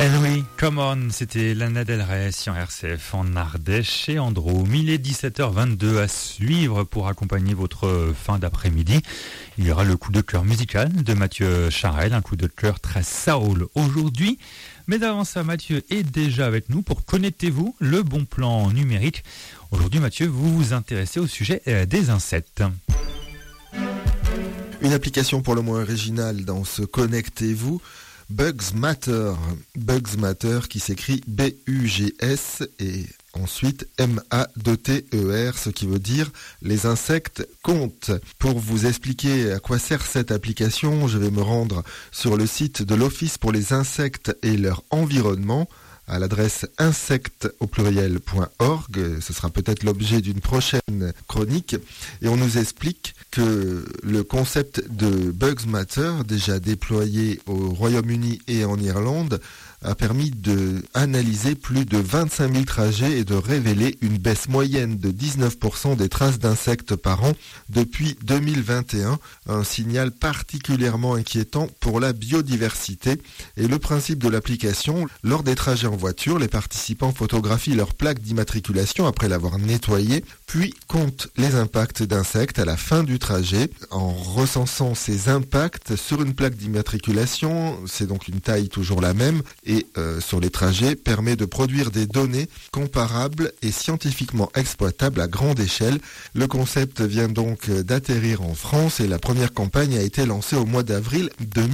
Oui, come on, c'était Lana Del Rey sur RCF en Ardèche et en Drôme. Il est 17h22 à suivre pour accompagner votre fin d'après-midi. Il y aura le coup de cœur musical de Mathieu Charel, un coup de cœur très soul aujourd'hui. Mais avant ça, Mathieu est déjà avec nous pour Connectez-vous, le bon plan numérique. Aujourd'hui, Mathieu, vous vous intéressez au sujet des insectes. Une application pour le moins originale dans ce Connectez-vous, Bugs Matter. Bugs Matter qui s'écrit B-U-G-S et ensuite M-A-2-T-E-R, ce qui veut dire les insectes comptent. Pour vous expliquer à quoi sert cette application, je vais me rendre sur le site de l'Office pour les insectes et leur environnement, à l'adresse insectes.org. Ce sera peut-être l'objet d'une prochaine chronique. Et on nous explique que le concept de Bugs Matter, déjà déployé au Royaume-Uni et en Irlande, a permis d'analyser plus de 25 000 trajets et de révéler une baisse moyenne de 19% des traces d'insectes par an depuis 2021. Un signal particulièrement inquiétant pour la biodiversité. Et le principe de l'application, lors des trajets en voiture, les participants photographient leur plaque d'immatriculation après l'avoir nettoyée, puis comptent les impacts d'insectes à la fin du trajet. En recensant ces impacts sur une plaque d'immatriculation, c'est donc une taille toujours la même, et sur les trajets, permet de produire des données comparables et scientifiquement exploitables à grande échelle. Le concept vient donc d'atterrir en France et la première campagne a été lancée au mois d'avril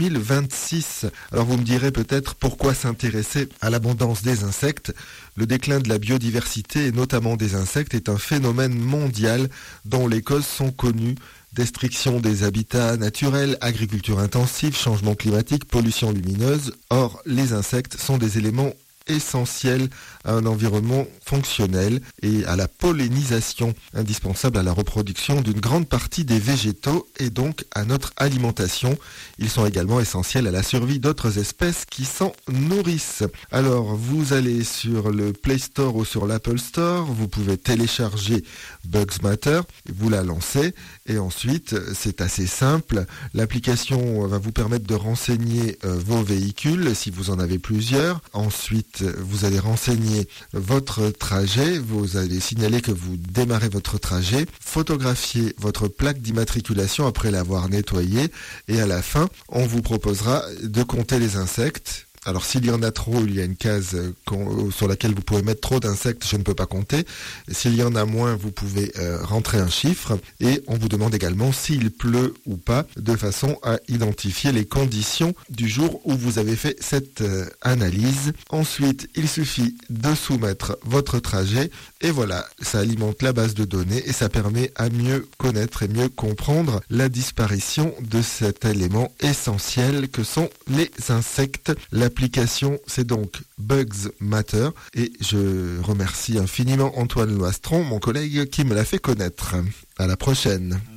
2026. Alors vous me direz peut-être pourquoi s'intéresser à l'abondance des insectes. Le déclin de la biodiversité et notamment des insectes est un phénomène mondial dont les causes sont connues. Destruction des habitats naturels, agriculture intensive, changement climatique, pollution lumineuse. Or, les insectes sont des éléments essentiels à un environnement fonctionnel et à la pollinisation, indispensable à la reproduction d'une grande partie des végétaux et donc à notre alimentation. Ils sont également essentiels à la survie d'autres espèces qui s'en nourrissent. Alors, vous allez sur le Play Store ou sur l'Apple Store, vous pouvez télécharger Bugs Matter, vous la lancez et ensuite, c'est assez simple. L'application va vous permettre de renseigner vos véhicules si vous en avez plusieurs. Ensuite, vous allez renseigner votre trajet, vous allez signaler que vous démarrez votre trajet, photographier votre plaque d'immatriculation après l'avoir nettoyée et à la fin, on vous proposera de compter les insectes. Alors s'il y en a trop, il y a une case sur laquelle vous pouvez mettre trop d'insectes, je ne peux pas compter. S'il y en a moins, vous pouvez rentrer un chiffre et on vous demande également s'il pleut ou pas, de façon à identifier les conditions du jour où vous avez fait cette analyse. Ensuite, il suffit de soumettre votre trajet et voilà, ça alimente la base de données et ça permet à mieux connaître et mieux comprendre la disparition de cet élément essentiel que sont les insectes. L'application, c'est donc Bugs Matter et je remercie infiniment Antoine Loistron, mon collègue, qui me l'a fait connaître. À la prochaine.